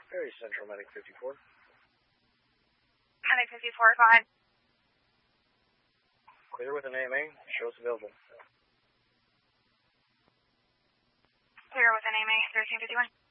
Very Central, Medic 54. Medic 54, go ahead. Clear with an AMA. Show us available. Clear with an AMA, 1351.